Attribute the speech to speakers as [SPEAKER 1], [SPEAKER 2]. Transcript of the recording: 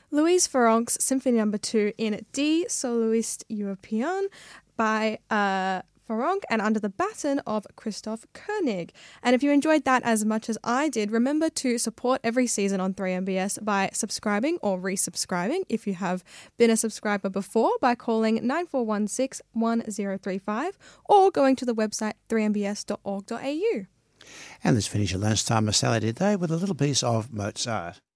[SPEAKER 1] Louise Farrenc's Symphony No. 2 in D Soloiste Européen by Farrenc and under the baton of Christoph Koenig. And if you enjoyed that as much as I did, remember to support every season on 3MBS by subscribing or resubscribing if you have been a subscriber before by calling 9416-1035 or going to the website 3mbs.org.au.
[SPEAKER 2] And let's finish your lunchtime Saturday day with a little piece of Mozart.